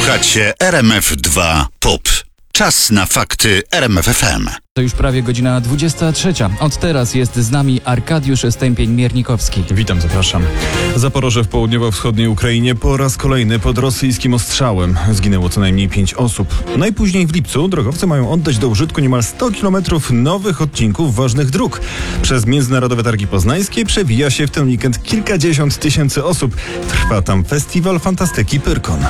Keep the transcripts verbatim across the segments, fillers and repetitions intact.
Słuchacie R M F dwa Pop. Czas na fakty R M F F M. To już prawie godzina dwudziesta trzecia. Od teraz jest z nami Arkadiusz Stępień-Miernikowski. Witam, zapraszam. Zaporoże w południowo-wschodniej Ukrainie po raz kolejny pod rosyjskim ostrzałem. Zginęło co najmniej pięć osób. Najpóźniej w lipcu drogowcy mają oddać do użytku niemal sto kilometrów nowych odcinków ważnych dróg. Przez międzynarodowe targi poznańskie przewija się w ten weekend kilkadziesiąt tysięcy osób. Trwa tam festiwal fantastyki Pyrkon.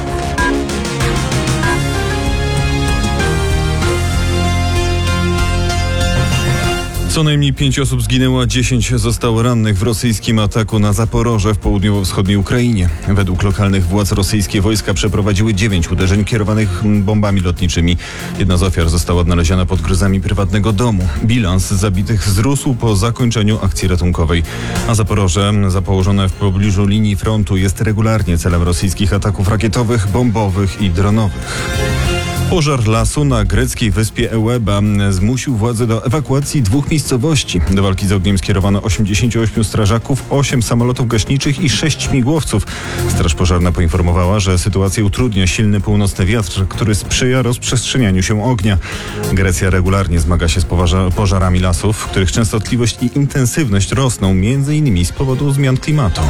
Co najmniej pięć osób zginęło, a dziesięć zostało rannych w rosyjskim ataku na Zaporoże w południowo-wschodniej Ukrainie. Według lokalnych władz rosyjskie wojska przeprowadziły dziewięć uderzeń kierowanych bombami lotniczymi. Jedna z ofiar została odnaleziona pod gruzami prywatnego domu. Bilans zabitych wzrósł po zakończeniu akcji ratunkowej. A Zaporoże, zapołożone w pobliżu linii frontu, jest regularnie celem rosyjskich ataków rakietowych, bombowych i dronowych. Pożar lasu na greckiej wyspie Ełeba zmusił władze do ewakuacji dwóch miejscowości. Do walki z ogniem skierowano osiemdziesięciu ośmiu strażaków, osiem samolotów gaśniczych i sześć śmigłowców. Straż pożarna poinformowała, że sytuację utrudnia silny północny wiatr, który sprzyja rozprzestrzenianiu się ognia. Grecja regularnie zmaga się z poważa- pożarami lasów, których częstotliwość i intensywność rosną między innymi z powodu zmian klimatu.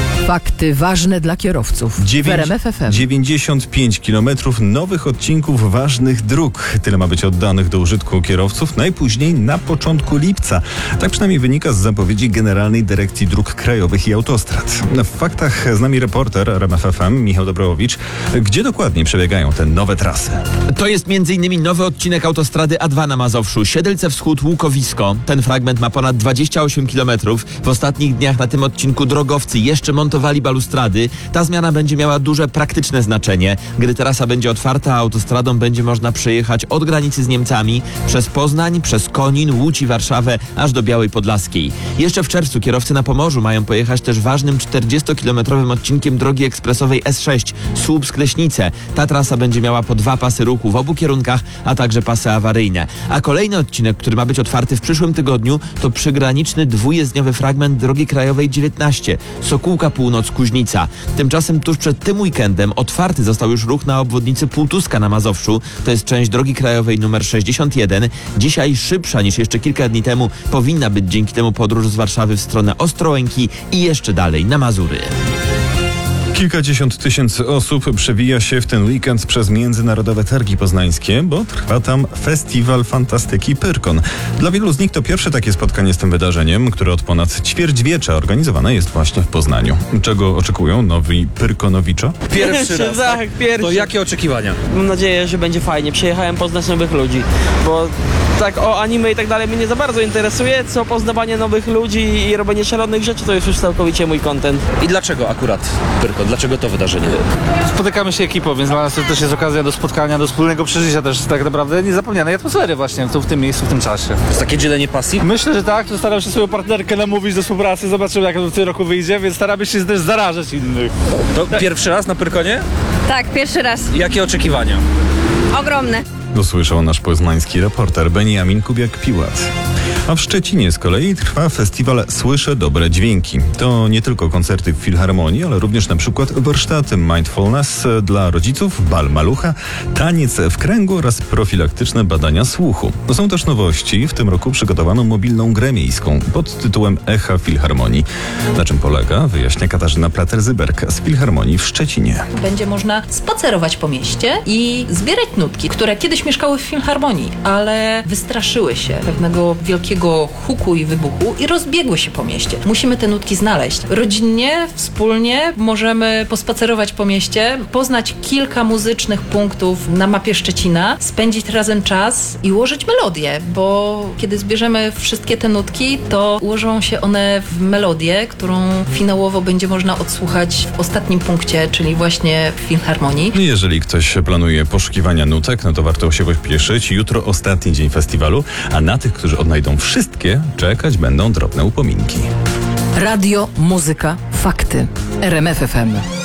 Fakty ważne dla kierowców w R M F F M. dziewięćdziesiąt pięć kilometrów nowych odcinków ważnych dróg. Tyle ma być oddanych do użytku kierowców najpóźniej na początku lipca. Tak przynajmniej wynika z zapowiedzi Generalnej Dyrekcji Dróg Krajowych i Autostrad. W faktach z nami reporter R M F F M Michał Dobrowicz. Gdzie dokładnie przebiegają te nowe trasy? To jest między innymi nowy odcinek autostrady A dwa na Mazowszu, Siedlce Wschód, Łukowisko. Ten fragment ma ponad dwadzieścia osiem kilometrów. W ostatnich dniach na tym odcinku drogowcy jeszcze montowali balustrady. Ta zmiana będzie miała duże praktyczne znaczenie. Gdy trasa będzie otwarta, autostradą będzie można przejechać od granicy z Niemcami, przez Poznań, przez Konin, Łódź i Warszawę, aż do Białej Podlaskiej. Jeszcze w czerwcu kierowcy na Pomorzu mają pojechać też ważnym czterdziestokilometrowym odcinkiem drogi ekspresowej S sześć Słupsk-Leśnice. Ta trasa będzie miała po dwa pasy ruchu w obu kierunkach, a także pasy awaryjne. A kolejny odcinek, który ma być otwarty w przyszłym tygodniu, to przygraniczny dwujezdniowy fragment drogi krajowej dziewiętnaście Sokółka Północ-Kuźnica. Tymczasem tuż przed tym weekendem otwarty został już ruch na obwodnicy Półtuska na Mazowszu. To jest część drogi krajowej numer sześćdziesiąt jeden. Dzisiaj szybsza niż jeszcze kilka dni temu powinna być dzięki temu podróż z Warszawy w stronę Ostrołęki i jeszcze dalej na Mazury. Kilkadziesiąt tysięcy osób przewija się w ten weekend przez międzynarodowe targi poznańskie, bo trwa tam festiwal fantastyki Pyrkon. Dla wielu z nich to pierwsze takie spotkanie z tym wydarzeniem, które od ponad ćwierćwiecza organizowane jest właśnie w Poznaniu. Czego oczekują nowi Pyrkonowicze? Pierwszy raz, tak? tak, pierwszy. To jakie oczekiwania? Mam nadzieję, że będzie fajnie. Przyjechałem poznać nowych ludzi, bo tak o anime i tak dalej mnie nie za bardzo interesuje, co poznawanie nowych ludzi i robienie szalonych rzeczy to jest już całkowicie mój content. I dlaczego akurat Pyrkon? Dlaczego to wydarzenie? Spotykamy się ekipą, więc dla nas to też jest okazja do spotkania, do wspólnego przeżycia też tak naprawdę niezapomnianej atmosfery właśnie tu w tym miejscu, w tym czasie. To jest takie dzielenie pasji? Myślę, że tak, to staram się swoją partnerkę namówić do współpracy, zobaczymy jak to w tym roku wyjdzie, więc staramy się też zarażać innych. To pierwszy raz na Pyrkonie? Tak, pierwszy raz. Jakie oczekiwania? Ogromne. Usłyszał nasz poznański reporter Beniamin Kubiak-Piłat. A w Szczecinie z kolei trwa festiwal Słyszę Dobre Dźwięki. To nie tylko koncerty w Filharmonii, ale również na przykład warsztaty mindfulness dla rodziców, bal malucha, taniec w kręgu oraz profilaktyczne badania słuchu. Są też nowości. W tym roku przygotowano mobilną grę miejską pod tytułem Echa Filharmonii. Na czym polega, wyjaśnia Katarzyna Plater-Zyberk z Filharmonii w Szczecinie. Będzie można spacerować po mieście i zbierać nutki, które kiedyś mieszkały w Filharmonii, ale wystraszyły się pewnego wielkiego huku i wybuchu i rozbiegły się po mieście. Musimy te nutki znaleźć. Rodzinnie, wspólnie możemy pospacerować po mieście, poznać kilka muzycznych punktów na mapie Szczecina, spędzić razem czas i ułożyć melodię, bo kiedy zbierzemy wszystkie te nutki, to ułożą się one w melodię, którą finałowo będzie można odsłuchać w ostatnim punkcie, czyli właśnie w Filharmonii. Jeżeli ktoś planuje poszukiwania nutek, no to warto się pośpieszyć. Jutro ostatni dzień festiwalu, a na tych, którzy odnajdą wszystkie, czekać będą drobne upominki. Radio, muzyka, fakty. R M F F M.